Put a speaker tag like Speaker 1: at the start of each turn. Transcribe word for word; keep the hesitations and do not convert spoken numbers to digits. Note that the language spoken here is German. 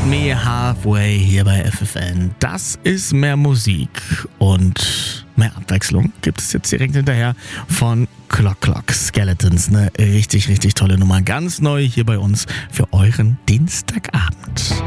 Speaker 1: Me Halfway hier bei F F N. Das ist mehr Musik und mehr Abwechslung gibt es jetzt direkt hinterher von Clock Clock Skeletons. Eine richtig, richtig tolle Nummer. Ganz neu hier bei uns für euren Dienstagabend.